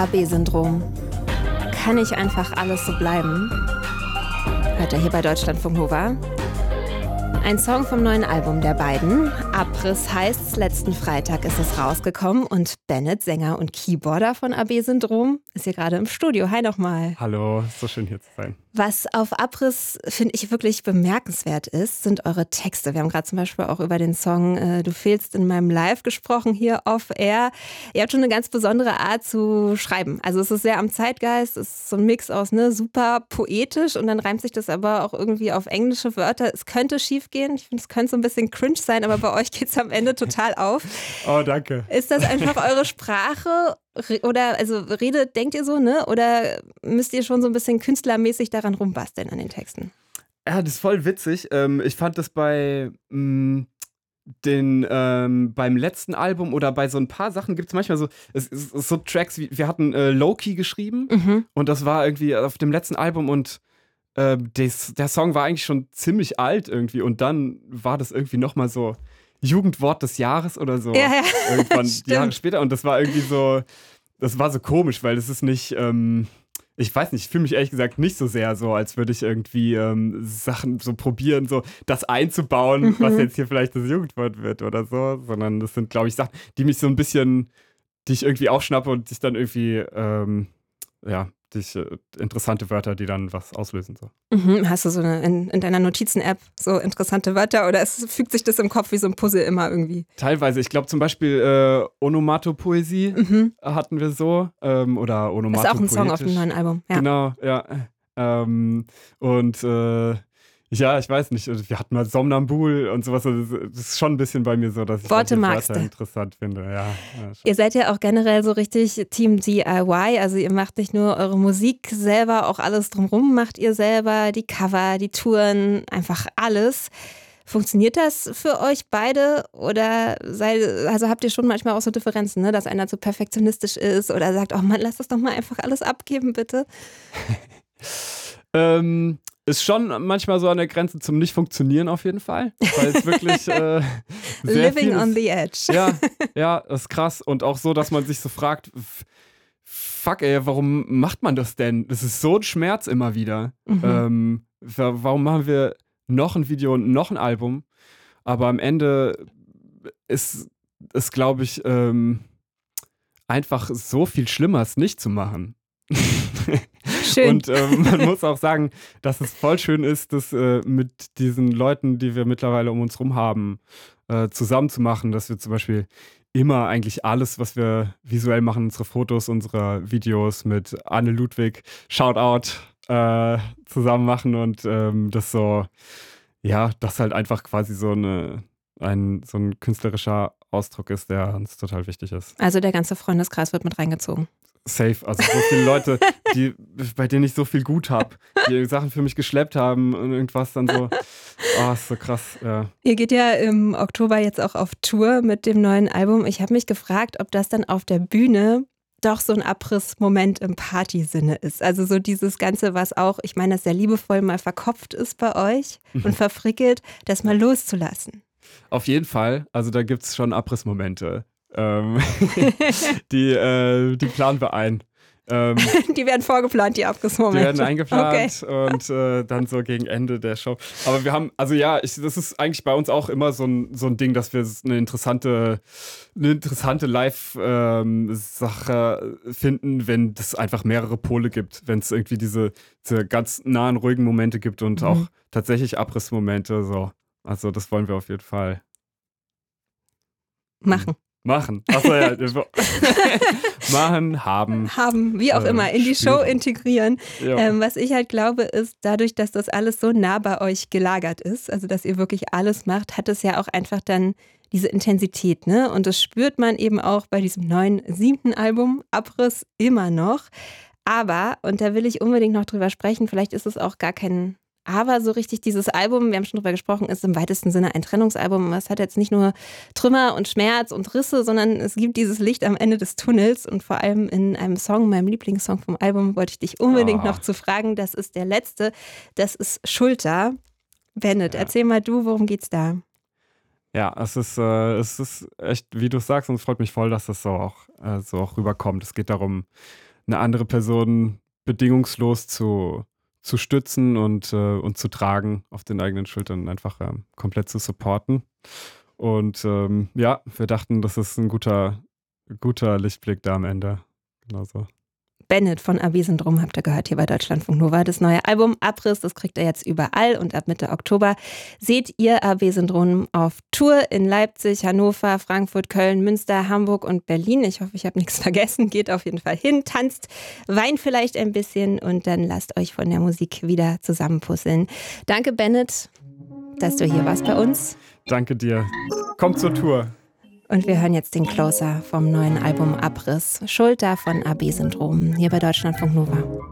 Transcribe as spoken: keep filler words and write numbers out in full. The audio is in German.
A B-Syndrom. Kann nicht einfach alles so bleiben? Hört ihr hier bei Deutschlandfunk Nova? Ein Song vom neuen Album der beiden. Abriss heißt's, letzten Freitag ist es rausgekommen und Bennett, Sänger und Keyboarder von A B-Syndrom, ist hier gerade im Studio. Hi nochmal. Hallo, ist so schön hier zu sein. Was auf Abriss, finde ich, wirklich bemerkenswert ist, sind eure Texte. Wir haben gerade zum Beispiel auch über den Song äh, Du fehlst in meinem Live gesprochen, hier off-air. Ihr habt schon eine ganz besondere Art zu schreiben. Also es ist sehr am Zeitgeist, es ist so ein Mix aus ne, super poetisch und dann reimt sich das aber auch irgendwie auf englische Wörter. Es könnte schief gehen, ich finde, es könnte so ein bisschen cringe sein, aber bei euch geht es am Ende total auf. Oh, danke. Ist das einfach eure Sprache? Oder, also redet, denkt ihr so, ne? Oder müsst ihr schon so ein bisschen künstlermäßig daran rumbasteln an den Texten? Ja, das ist voll witzig. Ähm, ich fand das bei mh, den, ähm, beim letzten Album oder bei so ein paar Sachen gibt es manchmal so, es, es, so Tracks, wie, wir hatten äh, Low-Key geschrieben mhm. und das war irgendwie auf dem letzten Album und äh, des, der Song war eigentlich schon ziemlich alt irgendwie und dann war das irgendwie nochmal so Jugendwort des Jahres oder so. Ja, ja. Irgendwann Jahre später. Und das war irgendwie so, das war so komisch, weil das ist nicht, ähm, ich weiß nicht, ich fühle mich ehrlich gesagt nicht so sehr so, als würde ich irgendwie ähm, Sachen so probieren, so das einzubauen, mhm. was jetzt hier vielleicht das Jugendwort wird oder so, sondern das sind, glaube ich, Sachen, die mich so ein bisschen, die ich irgendwie aufschnappe und sich dann irgendwie, ähm, ja, dich, äh, interessante Wörter, die dann was auslösen. So. Mhm. Hast du so eine, in, in deiner Notizen-App so interessante Wörter oder es fügt sich das im Kopf wie so ein Puzzle immer irgendwie? Teilweise. Ich glaube zum Beispiel äh, Onomatopoesie mhm. hatten wir so. Ähm, oder Onomatopoetisch. Ist auch ein Song auf dem neuen Album. Ja. Genau, ja. Ähm, und äh, ja, ich weiß nicht, wir hatten mal Somnambul und sowas. Das ist schon ein bisschen bei mir so, dass ich Worte Wörter interessant finde. Ja, ja, ihr seid ja auch generell so richtig Team D I Y, also ihr macht nicht nur eure Musik selber, auch alles drumherum macht ihr selber, die Cover, die Touren, einfach alles. Funktioniert das für euch beide oder sei, also habt ihr schon manchmal auch so Differenzen, ne? Dass einer zu perfektionistisch ist oder sagt, oh Mann, lass das doch mal einfach alles abgeben, bitte? ähm... Ist schon manchmal so an der Grenze zum Nicht-Funktionieren auf jeden Fall. Weil es wirklich äh, sehr Living viel ist. On the edge. Ja, ja, das ist krass. Und auch so, dass man sich so fragt, fuck ey, warum macht man das denn? Das ist so ein Schmerz immer wieder. Mhm. Ähm, warum machen wir noch ein Video und noch ein Album? Aber am Ende ist es, glaube ich, ähm, einfach so viel schlimmer, es nicht zu machen. Schön. Und ähm, man muss auch sagen, dass es voll schön ist, das äh, mit diesen Leuten, die wir mittlerweile um uns rum haben, äh, zusammen zu machen, dass wir zum Beispiel immer eigentlich alles, was wir visuell machen, unsere Fotos, unsere Videos mit Anne Ludwig, Shoutout, äh, zusammen machen und ähm, das so, ja, das halt einfach quasi so eine, ein, so ein künstlerischer Ausdruck ist, der uns total wichtig ist. Also der ganze Freundeskreis wird mit reingezogen. Safe, also so viele Leute, die, bei denen ich so viel gut habe, die Sachen für mich geschleppt haben und irgendwas dann so, oh, ist so krass, ja. Ihr geht ja im Oktober jetzt auch auf Tour mit dem neuen Album. Ich habe mich gefragt, ob das dann auf der Bühne doch so ein Abrissmoment im Partysinne ist. Also so dieses Ganze, was auch, ich meine, das sehr liebevoll mal verkopft ist bei euch mhm. und verfrickelt, das mal loszulassen. Auf jeden Fall, also da gibt es schon Abrissmomente. Ähm, die, äh, die planen wir ein. Ähm, die werden vorgeplant, die Abrissmomente. Die werden eingeplant okay. und äh, dann so gegen Ende der Show. Aber wir haben, also ja, ich, das ist eigentlich bei uns auch immer so ein, so ein Ding, dass wir eine interessante, eine interessante Live-Sache ähm, finden, wenn es einfach mehrere Pole gibt. Wenn es irgendwie diese, diese ganz nahen, ruhigen Momente gibt und mhm. auch tatsächlich Abrissmomente. So. Also das wollen wir auf jeden Fall machen. Machen. Achso, ja. Machen, haben. Haben, wie auch äh, immer, in die spüren. Show integrieren. Ja. Ähm, was ich halt glaube, ist, dadurch, dass das alles so nah bei euch gelagert ist, also dass ihr wirklich alles macht, hat es ja auch einfach dann diese Intensität, ne? Und das spürt man eben auch bei diesem neuen siebten Album, Abriss, immer noch. Aber, und da will ich unbedingt noch drüber sprechen, vielleicht ist es auch gar kein Aber so richtig dieses Album, wir haben schon drüber gesprochen, ist im weitesten Sinne ein Trennungsalbum. Es hat jetzt nicht nur Trümmer und Schmerz und Risse, sondern es gibt dieses Licht am Ende des Tunnels. Und vor allem in einem Song, meinem Lieblingssong vom Album, wollte ich dich unbedingt oh. noch zu fragen. Das ist der letzte. Das ist Schulter. Bennett, ja. Erzähl mal du, worum geht's da? Ja, es ist, äh, es ist echt, wie du sagst, und es freut mich voll, dass das so auch, äh, so auch rüberkommt. Es geht darum, eine andere Person bedingungslos zu, zu stützen und, äh, und zu tragen auf den eigenen Schultern, einfach ähm, komplett zu supporten. Und ähm, ja, wir dachten, das ist ein guter, guter Lichtblick da am Ende. Genau so. Bennett von A B-Syndrom habt ihr gehört hier bei Deutschlandfunk Nova. Das neue Album Abriss, das kriegt ihr jetzt überall und ab Mitte Oktober seht ihr A B-Syndrom auf Tour in Leipzig, Hannover, Frankfurt, Köln, Münster, Hamburg und Berlin. Ich hoffe, ich habe nichts vergessen. Geht auf jeden Fall hin, tanzt, weint vielleicht ein bisschen und dann lasst euch von der Musik wieder zusammenpuzzeln. Danke, Bennett, dass du hier warst bei uns. Danke dir. Kommt zur Tour. Und wir hören jetzt den Closer vom neuen Album Abriss. Schulter von A B-Syndrom hier bei Deutschlandfunk Nova.